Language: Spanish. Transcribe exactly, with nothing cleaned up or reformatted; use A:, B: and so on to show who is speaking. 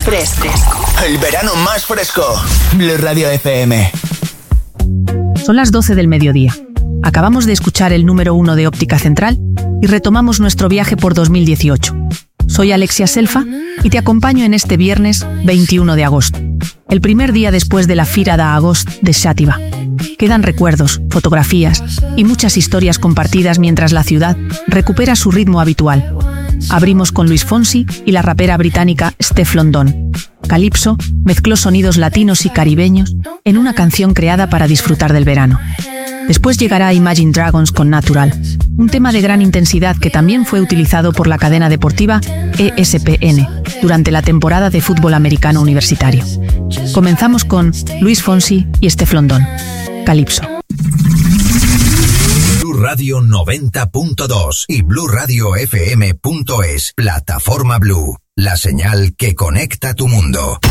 A: fresco.
B: El verano más fresco. Blue Radio F M.
C: Son las doce del mediodía. Acabamos de escuchar el número uno de Óptica Central y retomamos nuestro viaje por dos mil dieciocho. Soy Alexia Selfa y te acompaño en este viernes veintiuno de agosto, el primer día después de la Fira d'Agost de Xàtiva. Quedan recuerdos, fotografías y muchas historias compartidas mientras la ciudad recupera su ritmo habitual. Abrimos con Luis Fonsi y la rapera británica Stefflon Don. Calypso mezcló sonidos latinos y caribeños en una canción creada para disfrutar del verano. Después llegará Imagine Dragons con Natural, un tema de gran intensidad que también fue utilizado por la cadena deportiva E S P N durante la temporada de fútbol americano universitario. Comenzamos con Luis Fonsi y Stefflon Don. Calypso.
D: Blue Radio noventa punto dos y Blue Radio F M punto es. Plataforma Blue, la señal que conecta tu mundo.